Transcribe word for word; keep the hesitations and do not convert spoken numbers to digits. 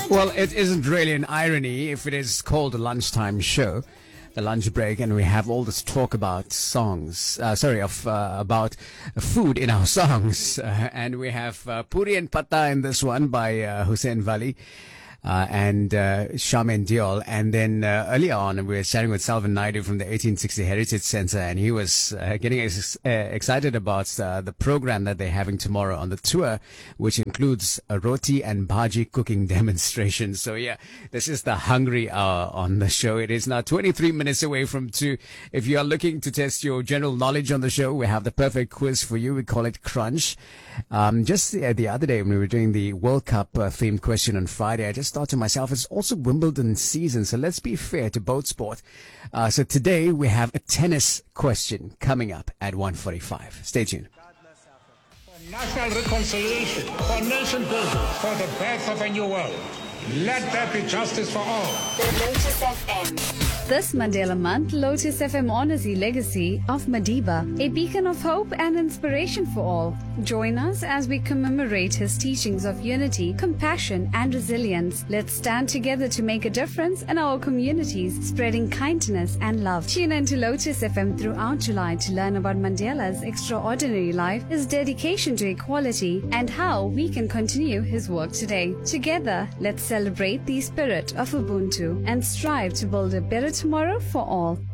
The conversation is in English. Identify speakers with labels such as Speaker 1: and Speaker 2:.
Speaker 1: Well, it isn't really an irony if it is called a lunchtime show, the lunch break, and we have all this talk about songs, uh, sorry, of uh, about food in our songs. Uh, and we have uh, Puri and Patta in this one by uh, Hussein Wali. Uh, and uh, Charmaine Diol. And then uh, earlier on, we were chatting with Salvan Naidu from the eighteen sixty Heritage Center, and he was uh, getting ex- uh, excited about uh, the program that they're having tomorrow on the tour, which includes a roti and bhaji cooking demonstration. So yeah, this is the hungry hour on the show. It is now twenty-three minutes away from two. If you are looking to test your general knowledge on the show, we have the perfect quiz for you. We call it Crunch. Um, just the, the other day when we were doing the World Cup uh, themed question on Friday, I just thought to myself, it's also Wimbledon season, so let's be fair to both sport. Uh, so today we have a tennis question coming up at one forty-five. Stay tuned.
Speaker 2: For national reconciliation, for nation building, for the birth of a new world. Let there be justice for all.
Speaker 3: The Lotus F M.
Speaker 4: This Mandela month, Lotus F M honors the legacy of Madiba, a beacon of hope and inspiration for all. Join us as we commemorate his teachings of unity, compassion, and resilience. Let's stand together to make a difference in our communities, spreading kindness and love. Tune in to Lotus F M throughout July to learn about Mandela's extraordinary life, his dedication to equality, and how we can continue his work today. Together, let's celebrate the spirit of Ubuntu and strive to build a better tomorrow for all.